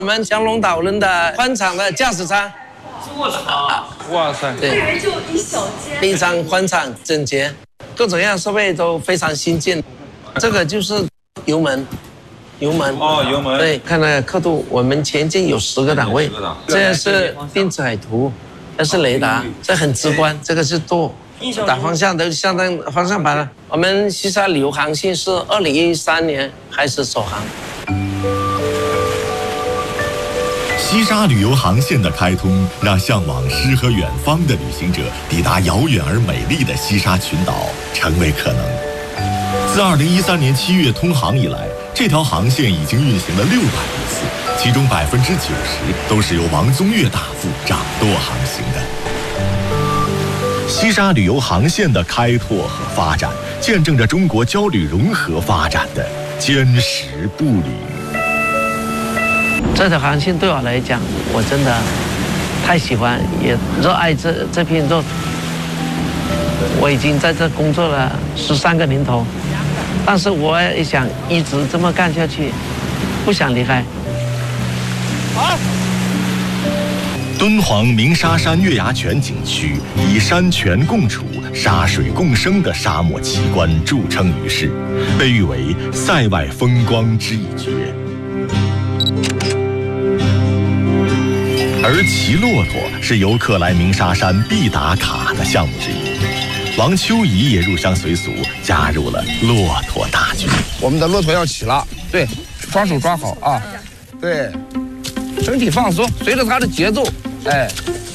我们降龙岛人的宽敞的驾驶舱。 座舱，哇塞， 对， 竟然就一小间， 非常宽敞整洁，各种各样设备都非常新进。这个就是油门。 哦，油门。 对，看那个刻度，我们前进有10个档位，这是定姿海图，这是雷达，这很直观。这个是舵，打方向都相当方向盘了。我们西沙旅游航线是2013年开始首航。 西沙旅游航线的开通，让向往诗和远方的旅行者抵达遥远而美丽的西沙群岛成为可能。自2013年7月通航以来，这条航线已经运行了600余次，其中90%都是由王宗岳大副掌舵航行的。西沙旅游航线的开拓和发展，见证着中国交旅融合发展的坚实步履。 这条航线对我来讲，我真的太喜欢，也热爱这片骆驼。我已经在这工作了13个年头，但是我也想一直这么干下去，不想离开。好。 敦煌鸣沙山月牙泉景区以山泉共处、沙水共生的沙漠奇观著称于世，被誉为塞外风光之一绝。而骑骆驼是游客来鸣沙山必打卡的项目之一。王秋怡也入乡随俗，加入了骆驼大军。 我们的骆驼要起了，对，双手抓好啊，对，身体放松，随着它的节奏，哎。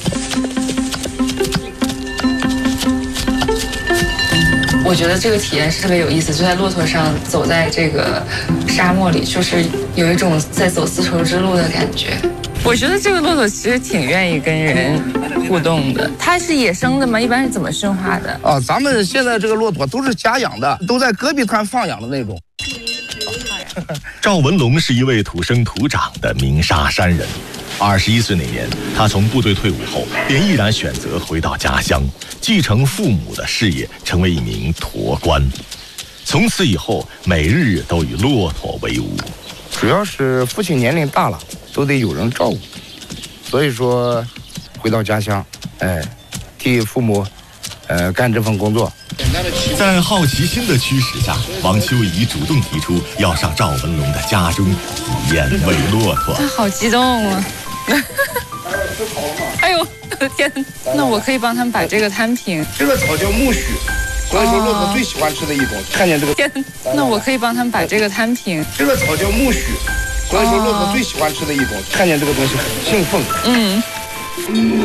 我觉得这个体验是特别有意思，就在骆驼上走在这个沙漠里，就是有一种在走丝绸之路的感觉。我觉得这个骆驼其实挺愿意跟人互动的。它是野生的吗？一般是怎么驯化的？ 啊，咱们现在这个骆驼都是家养的，都在戈壁滩放养的那种。 赵文龙是一位土生土长的鸣沙山人。21岁那年，他从部队退伍后，便毅然选择回到家乡，继承父母的事业，成为一名驼官。从此以后，每日都与骆驼为伍。 主要是父亲年龄大了，都得有人照顾，所以说回到家乡，哎，替父母，干这份工作。 在好奇心的驱使下，王秋怡主动提出要上赵文龙的家中体验喂骆驼。 他好激动啊！哎呦，我的天！那我可以帮他们把这个摊平。 这个草叫苜蓿，所以说骆驼最喜欢吃的一种。看见这个天，那我可以帮他们把这个摊平。 这个草叫苜蓿，所以说骆驼最喜欢吃的一种。看见这个东西很兴奋。